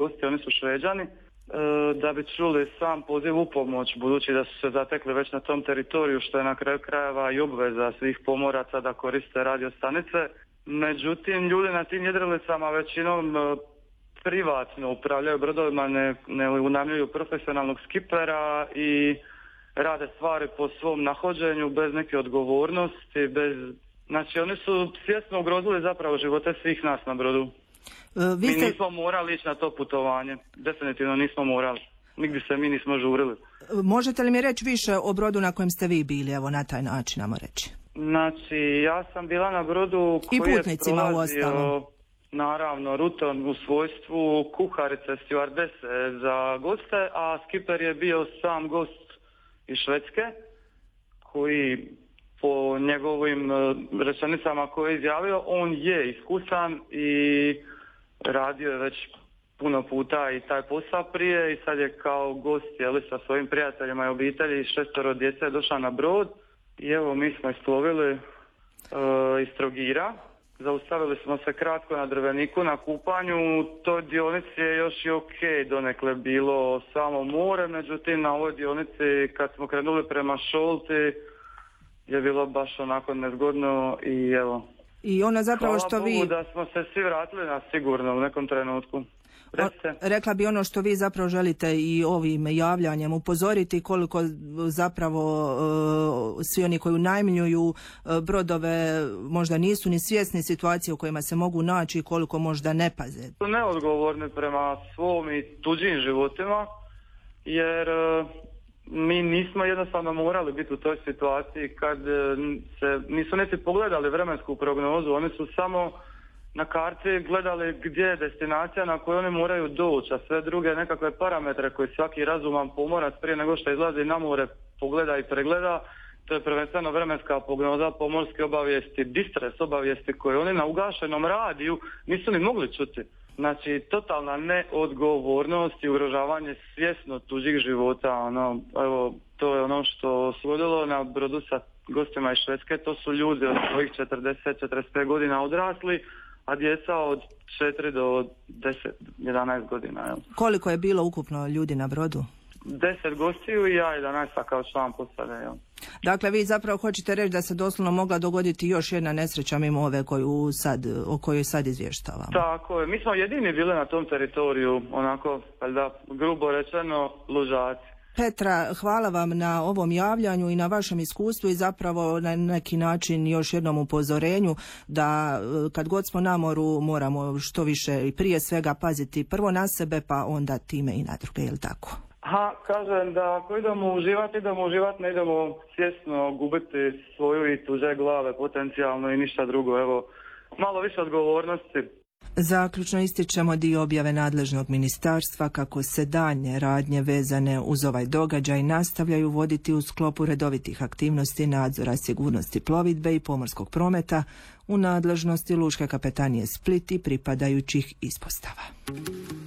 gosti, oni su Šveđani, da bi čuli sam poziv u pomoć, budući da su se zatekli već na tom teritoriju, što je na kraju krajeva i obveza svih pomoraca da koriste radio stanice. Međutim, ljudi na tim jedrilicama većinom privatno upravljaju brodovima, ne unajmljuju profesionalnog skipera i rade stvari po svom nahođenju, bez neke odgovornosti, znači oni su svjesno ugrozili zapravo živote svih nas na brodu. Mi nismo morali ići na to putovanje, definitivno nismo morali, nigdje se mi nismo žurili. Možete li mi reći više o brodu na kojem ste vi bili, evo na taj način nam reći? Znači, ja sam bila na brodu koji je prolazio, naravno, rutom u svojstvu kuharice, stjuardese za goste, a skiper je bio sam gost iz Švedske, koji po njegovim rečenicama koje je izjavio, on je iskusan i radio je već puno puta i taj posao prije i sad je kao gost sa svojim prijateljima i obitelji 6 djece došao na brod i evo mi smo isplovili iz Trogira. Zaustavili smo se kratko na Drveniku na kupanju. Toj dionici je još i ok, donekle bilo samo more, međutim na ovoj dionici kad smo krenuli prema Šolti je bilo baš onako nezgodno i evo. I ona zapravo što vi... Hvala Bogu da smo se svi vratili na sigurno u nekom trenutku. Rekla bi ono što vi zapravo želite i ovim javljanjem upozoriti koliko zapravo svi oni koji unajmljuju brodove možda nisu ni svjesni situacije u kojima se mogu naći i koliko možda ne paze. Neodgovorni prema svom i tuđim životima jer mi nismo jednostavno morali biti u toj situaciji kad se nisu niti pogledali vremensku prognozu, oni su samo na karti gledali gdje je destinacija na koju oni moraju doći, a sve druge nekakve parametre koje svaki razuman pomorac prije nego što izlazi na more pogleda i pregleda, to je prvenstveno vremenska prognoza, pomorske obavijesti, distres obavijesti koje oni na ugašenom radiju nisu ni mogli čuti. Znači, totalna neodgovornost i ugrožavanje svjesno tuđih života. Evo, to je ono što se vodilo na brodu sa gostima iz Švedske. To su ljudi od svojih 40-45 godina odrasli, a djeca od 4 do 10-11 godina. Evo. Koliko je bilo ukupno ljudi na brodu? 10 gostiju i ja 11 kao član posade. Dakle, vi zapravo hoćete reći da se doslovno mogla dogoditi još jedna nesreća mimo ove o kojoj sad izvještavamo. Tako je. Mi smo jedini bili na tom teritoriju, onako, grubo rečeno, lužaci. Petra, hvala vam na ovom javljanju i na vašem iskustvu i zapravo na neki način još jednom upozorenju da kad god smo na moru moramo što više i prije svega paziti prvo na sebe pa onda time i na druge, je li tako? Kažem da ako idemo uživati, ne idemo svjesno gubiti svoju i tuđe glave potencijalno i ništa drugo. Evo, malo više odgovornosti. Zaključno ističemo dio objave nadležnog ministarstva kako se daljnje radnje vezane uz ovaj događaj nastavljaju voditi u sklopu redovitih aktivnosti nadzora sigurnosti plovidbe i pomorskog prometa u nadležnosti Lučke kapetanije Split i pripadajućih ispostava.